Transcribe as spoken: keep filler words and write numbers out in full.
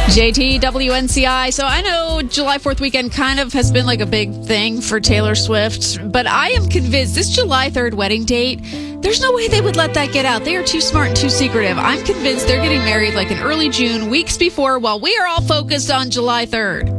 J T, W N C I. So I know July fourth weekend kind of has been like a big thing for Taylor Swift, but I am convinced this July third wedding date, there's no way they would let that get out. They are too smart and too secretive. I'm convinced they're getting married like in early June, weeks before, while we are all focused on July third.